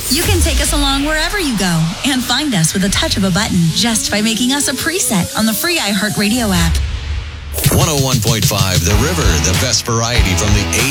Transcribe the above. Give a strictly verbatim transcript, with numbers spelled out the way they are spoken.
You can take us along wherever you go and find us with a touch of a button just by making us a preset on the free iHeartRadio app. one oh one point five The River, the best variety from the